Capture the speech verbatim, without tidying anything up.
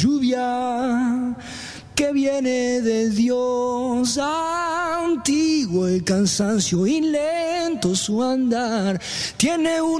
lluvia que viene de Dios, antiguo el cansancio y lento su andar, tiene un